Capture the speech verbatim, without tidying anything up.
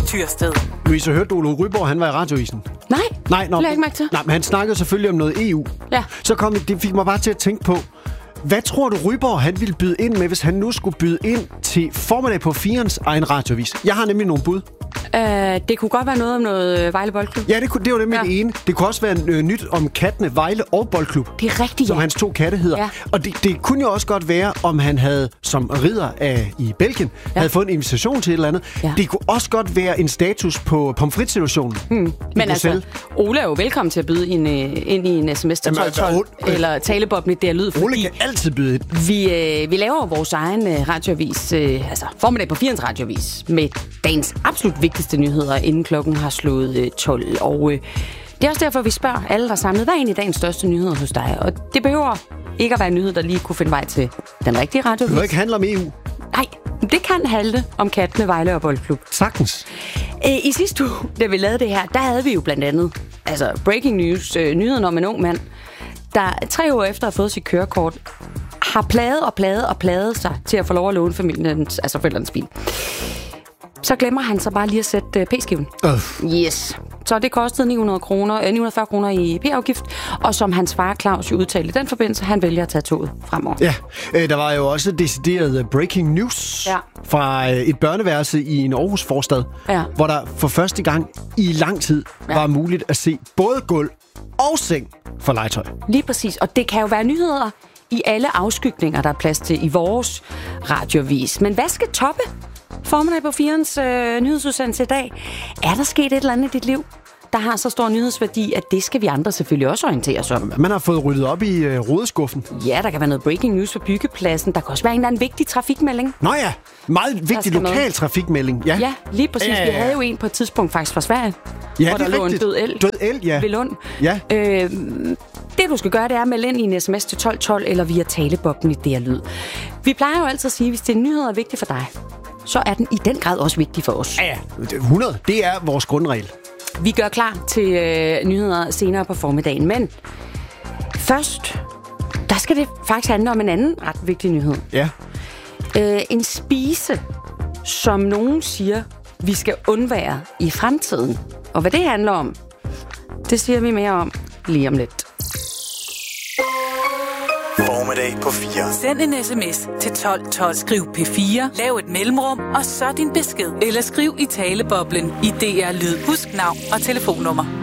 Tyrsted. Louise, hørte du Ole Ryborg, han var i Radioavisen? Nej, Nej, nå, det jeg ikke mærke til. Nej, men han snakkede selvfølgelig om noget E U. Ja. Så kom det fik mig bare til at tænke på, hvad tror du Ryborg han ville byde ind med, hvis han nu skulle byde ind til formiddag på firens egen radioavis? Jeg har nemlig nogle bud. Uh, det kunne godt være noget om noget øh, Vejle Boldklub. Ja, det, kunne, det var nemlig Ja. det ene. Det kunne også være øh, nyt om kattene Vejle og Boldklub. Det er rigtigt, Som ja. hans to katte hedder. Ja. Og det, det kunne jo også godt være, om han havde, som ridder af, i Belgien, ja. havde fået en invitation til et eller andet. Ja. Det kunne også godt være en status på pomfrit-situationen. Hmm. Men altså, Ole er jo velkommen til at byde ind, øh, ind i en sms til Jamen, tolv tolv, øh, eller taleboblen i D R Lyd, Ole fordi kan altid byde ind. vi, øh, vi laver vores egen øh, radioavis, øh, altså formiddag på firens radioavis, med dagens absolut vigtigste nyheder, inden klokken har slået øh, tolv. Og øh, det er også derfor, vi spørger alle, der er samlet, hvad er egentlig dagens største nyheder hos dig? Og det behøver ikke at være en nyhed, der lige kunne finde vej til den rigtige radioavis. Det vil ikke handle om E U. Nej, det kan handle om kattene Vejle og Boldklub. Sagtens. I sidste uge, da vi lavede det her, der havde vi jo blandt andet altså breaking news, øh, nyheden om en ung mand, der tre år efter at have fået sit kørekort, har plaget og plaget og plaget sig til at få lov at låne familiens, altså forældrenes bil. Så glemmer han så bare lige at sætte øh, p-skiven. Øh. Yes. Så det kostede ni hundrede kroner, øh, ni hundrede og fyrre kroner i p-afgift, og som hans far Claus jo udtalte i den forbindelse, han vælger at tage toget fremover. Ja, øh, der var jo også decideret breaking news Ja. fra øh, et børneværelse i en Aarhus forstad, Ja. hvor der for første gang i lang tid Ja. var muligt at se både gulv og seng for legetøj. Lige præcis, og det kan jo være nyheder i alle afskygninger, der er plads til i vores radiovis. Men hvad skal toppe formiddag på firens øh, nyhedsudsendelse i dag? Er der sket et eller andet i dit liv, der har så stor nyhedsværdi, at det skal vi andre selvfølgelig også orientere os om? Man har fået ryddet op i øh, rodeskuffen. Ja, der kan være noget breaking news på byggepladsen. Der kan også være en eller anden vigtig trafikmelding. Nå ja, meget vigtig skal lokal noget. trafikmelding. Ja, Ja, lige præcis. Ja, ja, ja. Vi havde jo en på et tidspunkt faktisk fra Sverige, ja hvor det der er lå rigtigt. en død el. Død el, ja. Ved Lund. Ja. Øh, det du skal gøre, det er at melde ind i en sms til tolv tolv eller via taleboblen i D R Lyd. Vi plejer jo altid at sige, at hvis det er nyheder er vigtigt for dig, så er den i den grad også vigtig for os. Ja, ja. hundrede. Det er vores grundregel. Vi gør klar til øh, nyheder senere på formiddagen, men først, der skal det faktisk handle om en anden ret vigtig nyhed. Ja. Øh, en spise, som nogen siger, vi skal undvære i fremtiden. Og hvad det handler om, det siger vi mere om lige om lidt. Formiddag på fire. Send en sms til tolv tolv. Skriv P fire, lav et mellemrum, og så din besked. Eller skriv i taleboblen i D R Lyd. Husk navn og telefonnummer.